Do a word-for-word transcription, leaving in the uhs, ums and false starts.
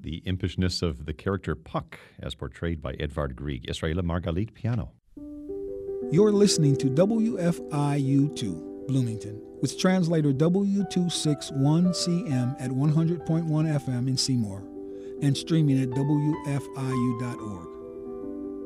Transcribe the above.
the impishness of the character Puck, as portrayed by Edvard Grieg. Israela Margalit, piano. You're listening to W F I U two, Bloomington, with translator W two sixty-one C M at one hundred point one F M in Seymour, and streaming at W F I U dot org.